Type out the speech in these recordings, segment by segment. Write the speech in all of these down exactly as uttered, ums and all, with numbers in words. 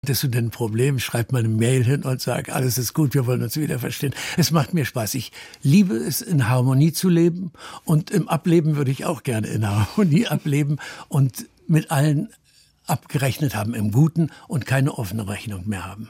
Hast du denn ein Problem? Schreib mal eine Mail hin und sag, alles ist gut, wir wollen uns wieder verstehen. Es macht mir Spaß. Ich liebe es, in Harmonie zu leben. Und im Ableben würde ich auch gerne in Harmonie ableben und mit allen abgerechnet haben im Guten und keine offene Rechnung mehr haben.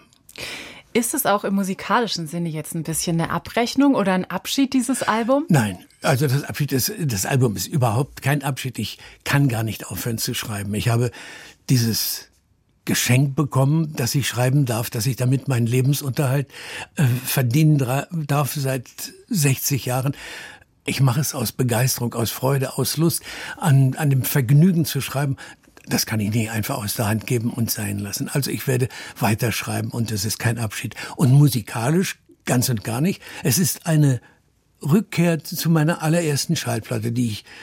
Ist es auch im musikalischen Sinne jetzt ein bisschen eine Abrechnung oder ein Abschied, dieses Album? Nein, also das Abschied ist, das Album ist überhaupt kein Abschied. Ich kann gar nicht aufhören zu schreiben. Ich habe dieses Geschenk bekommen, dass ich schreiben darf, dass ich damit meinen Lebensunterhalt äh, verdienen darf seit sechzig Jahren. Ich mache es aus Begeisterung, aus Freude, aus Lust, an, an dem Vergnügen zu schreiben. Das kann ich nicht einfach aus der Hand geben und sein lassen. Also ich werde weiterschreiben und es ist kein Abschied. Und musikalisch ganz und gar nicht. Es ist eine Rückkehr zu meiner allerersten Schallplatte, die ich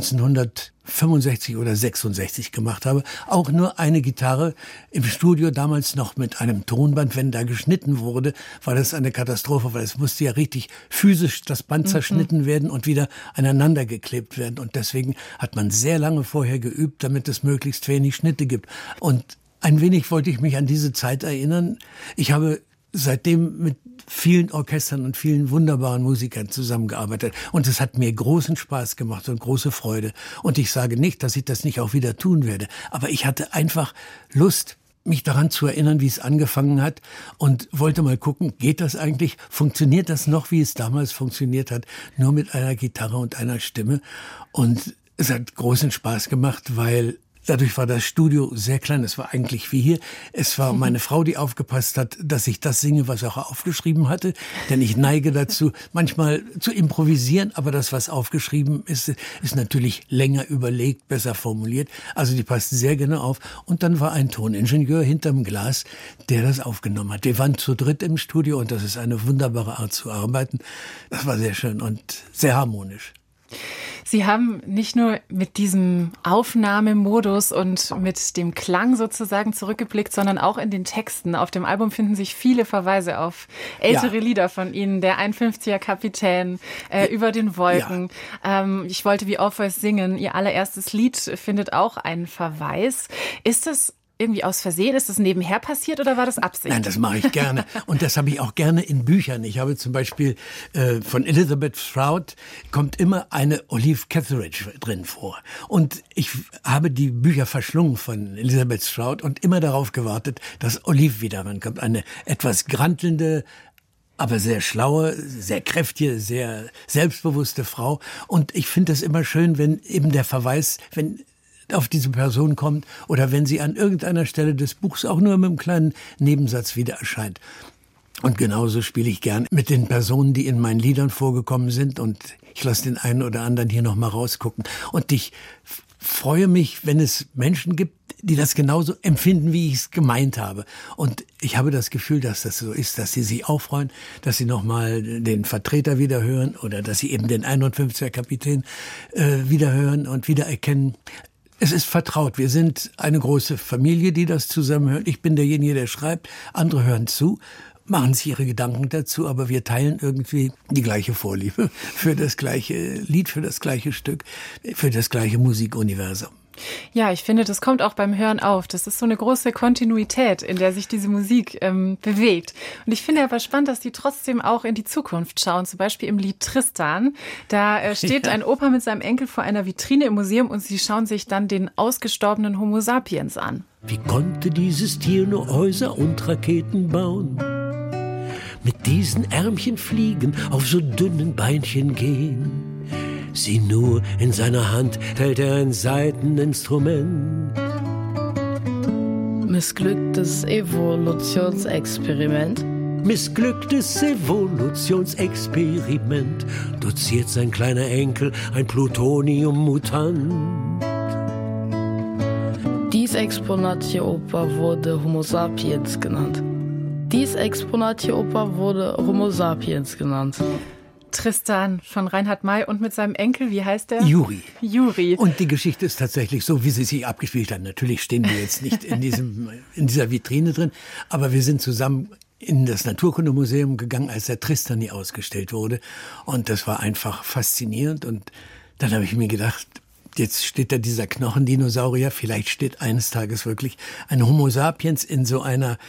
neunzehnhundertfünfundsechzig oder sechsundsechzig gemacht habe. Auch nur eine Gitarre im Studio, damals noch mit einem Tonband. Wenn da geschnitten wurde, war das eine Katastrophe, weil es musste ja richtig physisch das Band zerschnitten mhm. werden und wieder aneinander geklebt werden. Und deswegen hat man sehr lange vorher geübt, damit es möglichst wenig Schnitte gibt. Und ein wenig wollte ich mich an diese Zeit erinnern. Ich habe seitdem mit vielen Orchestern und vielen wunderbaren Musikern zusammengearbeitet. Und es hat mir großen Spaß gemacht und große Freude. Und ich sage nicht, dass ich das nicht auch wieder tun werde. Aber ich hatte einfach Lust, mich daran zu erinnern, wie es angefangen hat. Und wollte mal gucken, geht das eigentlich? Funktioniert das noch, wie es damals funktioniert hat? Nur mit einer Gitarre und einer Stimme. Und es hat großen Spaß gemacht, weil dadurch war das Studio sehr klein. Es war eigentlich wie hier. Es war meine Frau, die aufgepasst hat, dass ich das singe, was er auch aufgeschrieben hatte. Denn ich neige dazu, manchmal zu improvisieren. Aber das, was aufgeschrieben ist, ist natürlich länger überlegt, besser formuliert. Also die passt sehr genau auf. Und dann war ein Toningenieur hinterm Glas, der das aufgenommen hat. Wir waren zu dritt im Studio und das ist eine wunderbare Art zu arbeiten. Das war sehr schön und sehr harmonisch. Sie haben nicht nur mit diesem Aufnahmemodus und mit dem Klang sozusagen zurückgeblickt, sondern auch in den Texten. Auf dem Album finden sich viele Verweise auf ältere ja. Lieder von Ihnen. Der einundfünfziger Kapitän, äh, Über den Wolken. Ja. Ähm, ich wollte wie Orpheus singen. Ihr allererstes Lied findet auch einen Verweis. Ist das irgendwie aus Versehen? Ist das nebenher passiert oder war das Absicht? Nein, das mache ich gerne. Und das habe ich auch gerne in Büchern. Ich habe zum Beispiel äh, von Elizabeth Strout kommt immer eine Olive Catherage drin vor. Und ich habe die Bücher verschlungen von Elizabeth Strout und immer darauf gewartet, dass Olive wieder rankommt. Eine etwas grantelnde, aber sehr schlaue, sehr kräftige, sehr selbstbewusste Frau. Und ich finde es immer schön, wenn eben der Verweis, wenn auf diese Person kommt oder wenn sie an irgendeiner Stelle des Buchs auch nur mit einem kleinen Nebensatz wieder erscheint. Und genauso spiele ich gern mit den Personen, die in meinen Liedern vorgekommen sind und ich lasse den einen oder anderen hier noch mal rausgucken. Und ich freue mich, wenn es Menschen gibt, die das genauso empfinden, wie ich es gemeint habe. Und ich habe das Gefühl, dass das so ist, dass sie sich auch freuen, dass sie noch mal den Vertreter wieder hören oder dass sie eben den einundfünfziger Kapitän äh, wieder hören und wieder erkennen. Es ist vertraut. Wir sind eine große Familie, die das zusammenhört. Ich bin derjenige, der schreibt. Andere hören zu, machen sich ihre Gedanken dazu, aber wir teilen irgendwie die gleiche Vorliebe für das gleiche Lied, für das gleiche Stück, für das gleiche Musikuniversum. Ja, ich finde, das kommt auch beim Hören auf. Das ist so eine große Kontinuität, in der sich diese Musik ähm, bewegt. Und ich finde aber spannend, dass die trotzdem auch in die Zukunft schauen. Zum Beispiel im Lied Tristan. Da äh, steht ja. ein Opa mit seinem Enkel vor einer Vitrine im Museum und sie schauen sich dann den ausgestorbenen Homo sapiens an. Wie konnte dieses Tier nur Häuser und Raketen bauen? Mit diesen Ärmchen fliegen, auf so dünnen Beinchen gehen. Sieh nur, in seiner Hand hält er ein Saiteninstrument. Missglücktes Evolutionsexperiment. Missglücktes Evolutionsexperiment. Doziert sein kleiner Enkel ein Plutonium-Mutant. Dies Exponat hier Opa wurde Homo sapiens genannt. Dies Exponat hier Opa wurde Homo sapiens genannt. Tristan von Reinhard May und mit seinem Enkel, wie heißt der? Juri. Juri. Und die Geschichte ist tatsächlich so, wie sie sich abgespielt hat. Natürlich stehen wir jetzt nicht in diesem, in dieser Vitrine drin, aber wir sind zusammen in das Naturkundemuseum gegangen, als der Tristan hier ausgestellt wurde. Und das war einfach faszinierend. Und dann habe ich mir gedacht, jetzt steht da dieser Knochendinosaurier, vielleicht steht eines Tages wirklich ein Homo sapiens in so einer